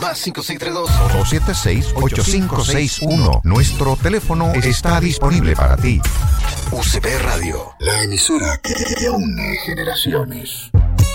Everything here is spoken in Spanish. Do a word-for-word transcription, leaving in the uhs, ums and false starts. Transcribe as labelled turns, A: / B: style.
A: Más cinco seis tres dos
B: dos siete seis, ocho cinco seis uno. Nuestro teléfono está disponible para ti.
A: U C P Radio, la emisora que une generaciones.